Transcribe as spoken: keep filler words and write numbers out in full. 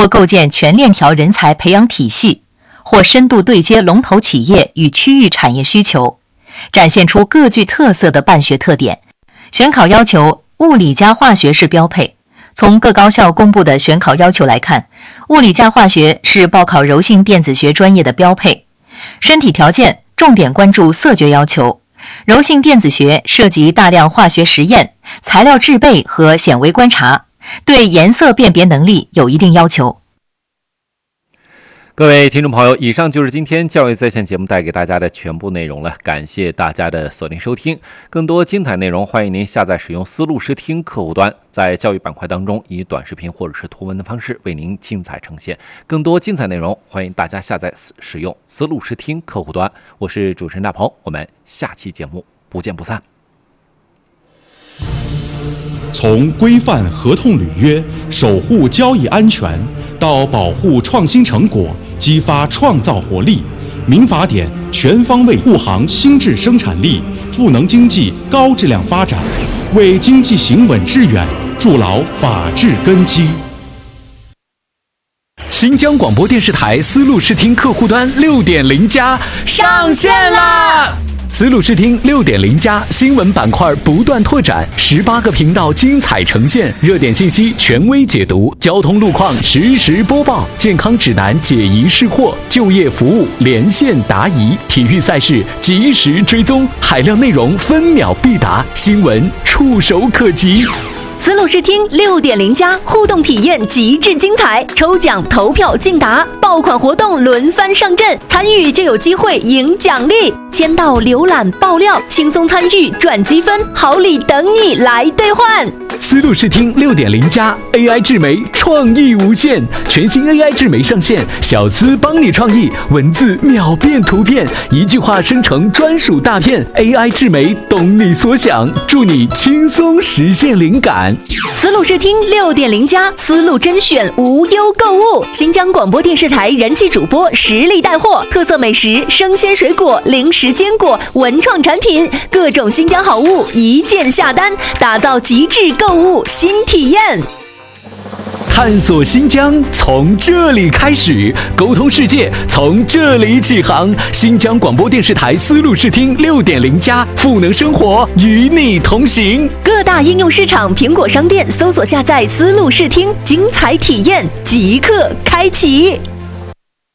或构建全链条人才培养体系，或深度对接龙头企业与区域产业需求，展现出各具特色的办学特点。选考要求物理加化学是标配。从各高校公布的选考要求来看，物理加化学是报考柔性电子学专业的标配。身体条件重点关注色觉要求，柔性电子学涉及大量化学实验、材料制备和显微观察，对颜色辨别能力有一定要求。 各位听众朋友，以上就是今天教育在线节目带给大家的全部内容了，感谢大家的锁定收听。更多精彩内容，欢迎您下载使用思路视听客户端，在教育板块当中以短视频或者是图文的方式为您精彩呈现。更多精彩内容，欢迎大家下载使用思路视听客户端。我是主持人大鹏，我们下期节目不见不散。 从规范合同履约、守护交易安全，到保护创新成果、激发创造活力，民法典全方位护航新质生产力，赋能经济高质量发展，为经济行稳致远筑牢法治根基。 新疆广播电视台思路视听客户端 六点零 加上线啦！思路视听 六点零 加新闻板块不断拓展，十八个频道精彩呈现，热点信息权威解读，交通路况实时播报，健康指南解疑释惑，就业服务连线答疑，体育赛事及时追踪，海量内容分秒必达，新闻触手可及。 思路视听 六点零 加互动体验极致精彩，抽奖投票竞答，爆款活动轮番上阵，参与就有机会赢奖励，签到浏览爆料，轻松参与赚积分，好礼等你来兑换。 思路视听 六点零 加 A I 智媒创意无限，全新 A I 智媒上线，小思帮你创意，文字秒变图片，一句话生成专属大片， A I 智媒懂你所想，助你轻松实现灵感。 思路视听 六点零 加思路甄选无忧购物，新疆广播电视台人气主播实力带货，特色美食、生鲜水果、零食坚果、文创产品，各种新疆好物一键下单，打造极致购物新体验。 探索新疆从这里开始，沟通世界从这里起航。新疆广播电视台思路视听 六点零 加赋能生活，与你同行。 各大应用市场苹果商店搜索下载思路视听，精彩体验即刻开启。